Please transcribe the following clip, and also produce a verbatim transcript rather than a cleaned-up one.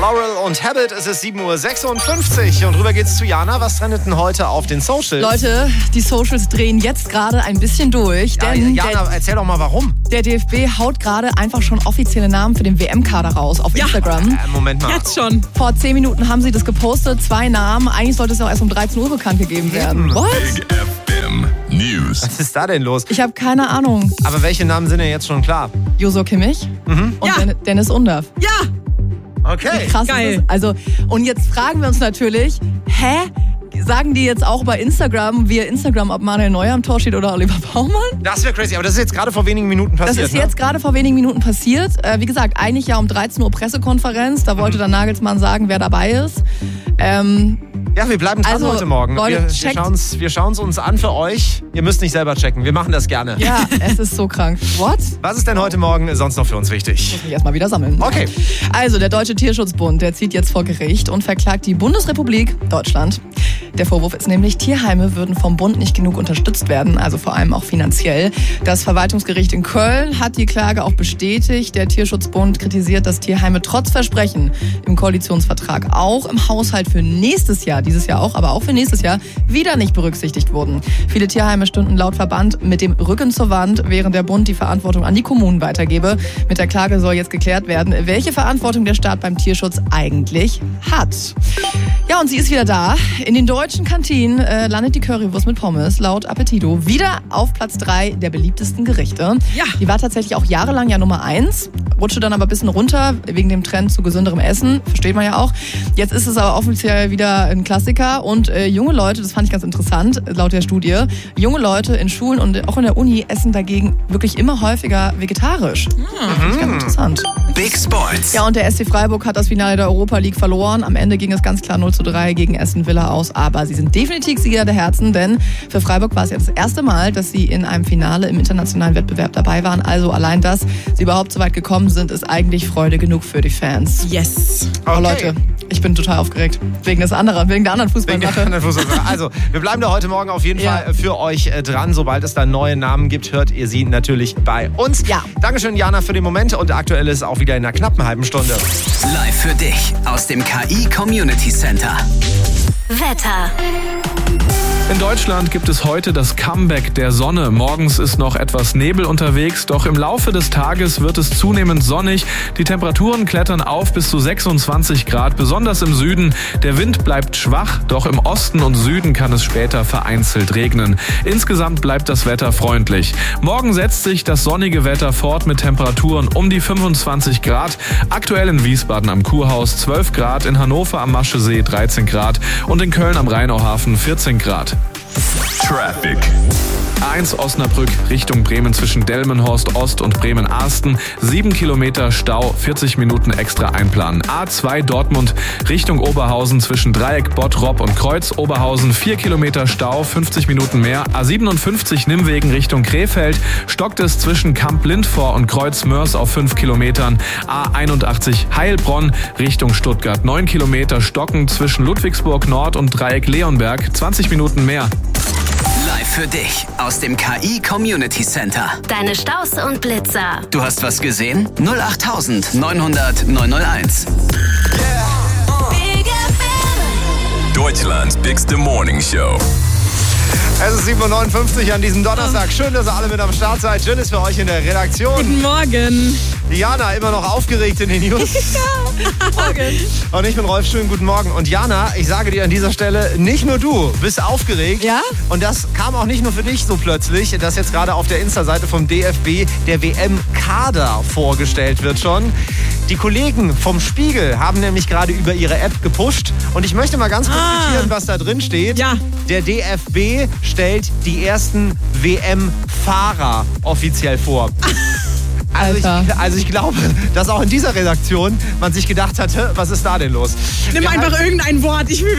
Laurel und Habit, es ist sieben Uhr sechsundfünfzig und rüber geht's zu Jana. Was trendet denn heute auf den Socials? Leute, die Socials drehen jetzt gerade ein bisschen durch. Ja, denn Jana, der, erzähl doch mal warum. der D F B haut gerade einfach schon offizielle Namen für den W M-Kader raus auf Ja. Instagram. Äh, Moment mal. Jetzt schon. Vor zehn Minuten haben sie das gepostet, zwei Namen. Eigentlich sollte es ja auch erst um dreizehn Uhr bekannt gegeben werden. What? Big F M News. Was ist da denn los? Ich habe keine Ahnung. Aber welche Namen sind denn jetzt schon klar? Josua Kimmich und Ja. Den- Dennis Undav. Ja, Okay. Krass Geil. ist es. Also, und jetzt fragen wir uns natürlich, hä? Sagen die jetzt auch bei Instagram, via Instagram, ob Manuel Neuer am Tor steht oder Oliver Baumann? Das wäre crazy, aber das ist jetzt gerade vor wenigen Minuten Das passiert, ist jetzt gerade vor wenigen Minuten passiert. Äh, wie gesagt, eigentlich ja um dreizehn Uhr Pressekonferenz. Da wollte dann Nagelsmann sagen, wer dabei ist. Ähm, ne? Ja, wir bleiben dran Also, heute Morgen. Leute, wir wir checkt- schauen es wir schauen's uns an für euch. Ihr müsst nicht selber checken, wir machen das gerne. ja, es ist so krank. What? Was ist denn heute Morgen sonst noch für uns wichtig? Muss mich erstmal wieder sammeln. Okay. Also, der Deutsche Tierschutzbund, der zieht jetzt vor Gericht und verklagt die Bundesrepublik Deutschland. Der Vorwurf ist nämlich, Tierheime würden vom Bund nicht genug unterstützt werden, also vor allem auch finanziell. Das Verwaltungsgericht in Köln hat die Klage auch bestätigt. Der Tierschutzbund kritisiert, dass Tierheime trotz Versprechen im Koalitionsvertrag auch im Haushalt für nächstes Jahr, dieses Jahr auch, aber auch für nächstes Jahr, wieder nicht berücksichtigt wurden. Viele Tierheime stünden laut Verband mit dem Rücken zur Wand, während der Bund die Verantwortung an die Kommunen weitergebe. Mit der Klage soll jetzt geklärt werden, welche Verantwortung der Staat beim Tierschutz eigentlich hat. Ja, und sie ist wieder da. In den deutschen Kantinen äh, landet die Currywurst mit Pommes laut Appetito wieder auf Platz drei der beliebtesten Gerichte. Ja. Die war tatsächlich auch jahrelang ja Nummer eins, rutschte dann aber ein bisschen runter wegen dem Trend zu gesünderem Essen, versteht man ja auch. Jetzt ist es aber offiziell wieder ein Klassiker und äh, junge Leute, das fand ich ganz interessant, laut der Studie, junge Leute in Schulen und auch in der Uni essen dagegen wirklich immer häufiger vegetarisch. Finde ich ganz interessant. Big Sports. Ja, und der S C Freiburg hat das Finale der Europa League verloren. Am Ende ging es ganz klar null zu drei gegen Aston Villa aus. Aber sie sind definitiv Sieger der Herzen, denn für Freiburg war es jetzt das erste Mal, dass sie in einem Finale im internationalen Wettbewerb dabei waren. Also allein, dass sie überhaupt so weit gekommen sind, ist eigentlich Freude genug für die Fans. yes. Oh Okay. Leute, ich bin total aufgeregt. Wegen des anderen, wegen der anderen Wegen der Fußballsache. anderen Fußball- Also, wir bleiben da heute Morgen auf jeden Ja. Fall für euch äh, dran. Sobald es da neue Namen gibt, hört ihr sie natürlich bei uns. Ja. Dankeschön, Jana, für den Moment. Und aktuell ist auch wieder in einer knappen halben Stunde. Live für dich aus dem K I Community Center. Wetter. In Deutschland gibt es heute das Comeback der Sonne. Morgens ist noch etwas Nebel unterwegs, doch im Laufe des Tages wird es zunehmend sonnig. Die Temperaturen klettern auf bis zu sechsundzwanzig Grad, besonders im Süden. Der Wind bleibt schwach, doch im Osten und Süden kann es später vereinzelt regnen. Insgesamt bleibt das Wetter freundlich. Morgen setzt sich das sonnige Wetter fort mit Temperaturen um die fünfundzwanzig Grad. Aktuell in Wiesbaden am Kurhaus zwölf Grad, in Hannover am Maschesee dreizehn Grad und in Köln am Rheinauhafen vierzehn Grad. Traffic. A eins Osnabrück Richtung Bremen zwischen Delmenhorst Ost und Bremen-Arsten. sieben Kilometer Stau, vierzig Minuten extra einplanen. A zwei Dortmund Richtung Oberhausen zwischen Dreieck, Bottrop und Kreuz Oberhausen. vier Kilometer Stau, fünfzig Minuten mehr. A siebenundfünfzig Nimmwegen Richtung Krefeld. Stockt es zwischen Kamp Lindvor und Kreuz Mörs auf fünf Kilometern. A einundachtzig Heilbronn Richtung Stuttgart. neun Kilometer Stocken zwischen Ludwigsburg Nord und Dreieck Leonberg. zwanzig Minuten mehr. Live für dich aus dem K I Community Center. Deine Staus und Blitzer. Du hast was gesehen? null acht neun hundert neun null eins. Big F M. Deutschlands bigste Morning Show. Es ist sieben Uhr neunundfünfzig an diesem Donnerstag. Schön, dass ihr alle mit am Start seid. Schön ist für euch in der Redaktion. Guten Morgen. Jana immer noch aufgeregt in den News. Und ich bin Rolf, schönen guten Morgen. Und Jana, ich sage dir an dieser Stelle, nicht nur du bist aufgeregt. Ja? Und das kam auch nicht nur für dich so plötzlich, dass jetzt gerade auf der Insta-Seite vom D F B der W M-Kader vorgestellt wird schon. Die Kollegen vom Spiegel haben nämlich gerade über ihre App gepusht. Und ich möchte mal ganz kurz Ah. zitieren, was da drin steht. Ja. Der D F B stellt die ersten W M-Fahrer offiziell vor. Also ich, Alter. also ich glaube, dass auch in dieser Redaktion man sich gedacht hat, hä, was ist da denn los? Nimm Wir einfach halten- irgendein Wort. Ich will